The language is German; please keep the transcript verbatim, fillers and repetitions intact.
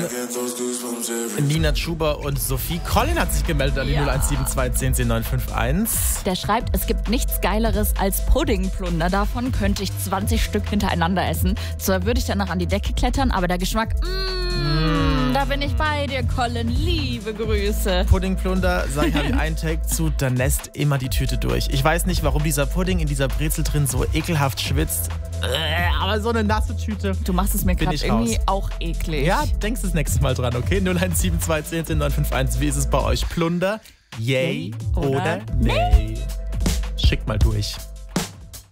Nina Chuba und Sophie. Colin hat sich gemeldet an die Ja. null eins sieben zwei zehn zehn neun fünf eins. Der schreibt, es gibt nichts Geileres als Puddingplunder. Davon könnte ich zwanzig Stück hintereinander essen. Zwar würde ich danach an die Decke klettern, aber der Geschmack, mm, mm. da bin ich bei dir, Colin. Liebe Grüße. Puddingplunder, sag ich, habe ich einen Take zu, dann lässt immer die Tüte durch. Ich weiß nicht, warum dieser Pudding in dieser Brezel drin so ekelhaft schwitzt. Äh, aber so eine nasse Tüte. Du machst es mir Bin gerade ich irgendwie raus. auch eklig. Ja, denkst das nächste Mal dran, okay? null eins sieben zwei zehn zehn neun fünf eins. Wie ist es bei euch? Plunder? Yay Oder oder nay? Schickt mal durch.